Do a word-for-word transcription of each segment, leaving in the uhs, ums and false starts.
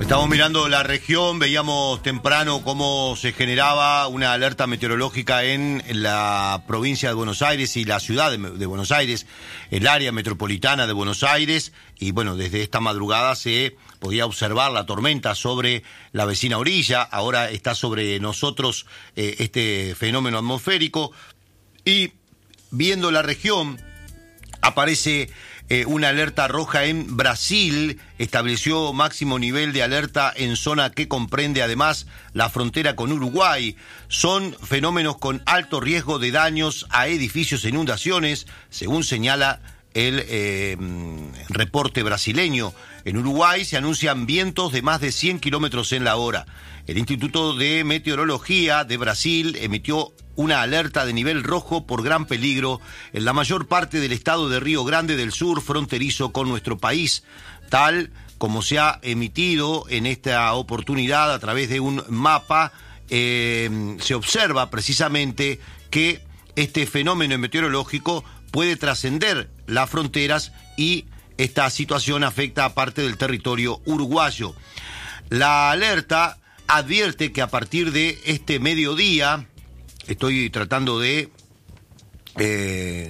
Estamos mirando la región, veíamos temprano cómo se generaba una alerta meteorológica en la provincia de Buenos Aires y la ciudad de, de Buenos Aires, el área metropolitana de Buenos Aires, y bueno, desde esta madrugada se podía observar la tormenta sobre la vecina orilla. Ahora está sobre nosotros eh, este fenómeno atmosférico, y viendo la región aparece Eh, una alerta roja en Brasil. Estableció máximo nivel de alerta en zona que comprende además la frontera con Uruguay. Son fenómenos con alto riesgo de daños a edificios e inundaciones, según señala el eh, reporte brasileño. En Uruguay se anuncian vientos de más de cien kilómetros en la hora. El Instituto de Meteorología de Brasil emitió una alerta de nivel rojo por gran peligro en la mayor parte del estado de Río Grande del Sur, fronterizo con nuestro país, tal como se ha emitido en esta oportunidad a través de un mapa. Eh, se observa precisamente que este fenómeno meteorológico puede trascender las fronteras y esta situación afecta a parte del territorio uruguayo. La alerta advierte que a partir de este mediodía, estoy tratando de eh,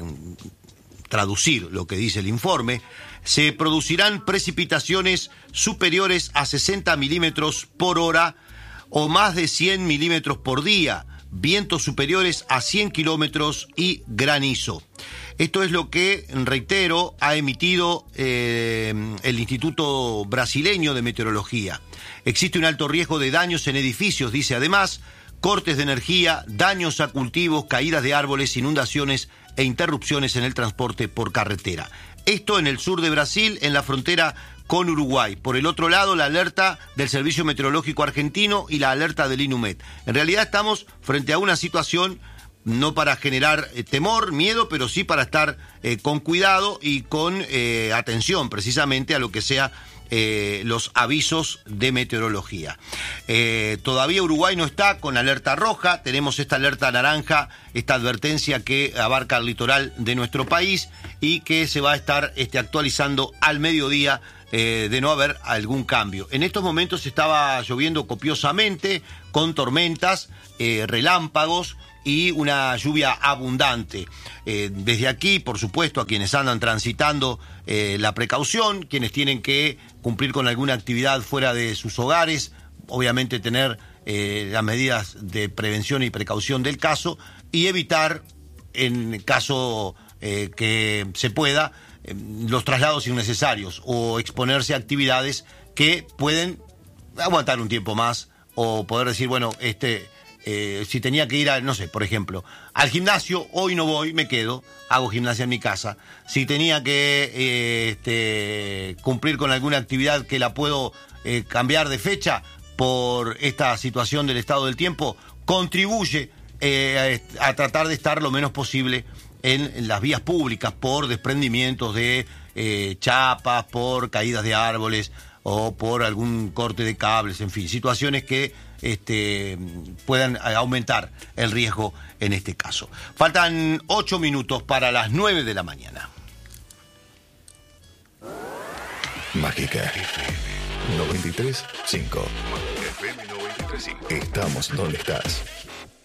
traducir lo que dice el informe, se producirán precipitaciones superiores a sesenta milímetros por hora o más de cien milímetros por día, vientos superiores a cien kilómetros y granizo. Esto es lo que, reitero, ha emitido eh, el Instituto Brasileño de Meteorología. Existe un alto riesgo de daños en edificios, dice además, cortes de energía, daños a cultivos, caídas de árboles, inundaciones e interrupciones en el transporte por carretera. Esto en el sur de Brasil, en la frontera con Uruguay. Por el otro lado, la alerta del Servicio Meteorológico Argentino y la alerta del INUMED. En realidad estamos frente a una situación no para generar eh, temor, miedo, pero sí para estar eh, con cuidado y con eh, atención precisamente a lo que sea Eh, los avisos de meteorología. Eh, todavía Uruguay no está con alerta roja, tenemos esta alerta naranja, esta advertencia que abarca el litoral de nuestro país y que se va a estar este, actualizando al mediodía eh, de no haber algún cambio. En estos momentos estaba lloviendo copiosamente, con tormentas, eh, relámpagos y una lluvia abundante. Eh, desde aquí, por supuesto, a quienes andan transitando eh, la precaución, quienes tienen que cumplir con alguna actividad fuera de sus hogares, obviamente tener eh, las medidas de prevención y precaución del caso y evitar, en caso eh, que se pueda, eh, los traslados innecesarios o exponerse a actividades que pueden aguantar un tiempo más o poder decir, bueno, este... Eh, si tenía que ir a, no sé, por ejemplo, al gimnasio, hoy no voy, me quedo, hago gimnasia en mi casa. Si tenía que eh, este, cumplir con alguna actividad que la puedo eh, cambiar de fecha por esta situación del estado del tiempo, contribuye eh, a, a tratar de estar lo menos posible en, en las vías públicas por desprendimientos de eh, chapas, por caídas de árboles o por algún corte de cables, en fin, situaciones que este, puedan aumentar el riesgo en este caso. Faltan ocho minutos para las nueve de la mañana. Mágica noventa y tres punto cinco. F M noventa y tres punto cinco. Estamos donde estás.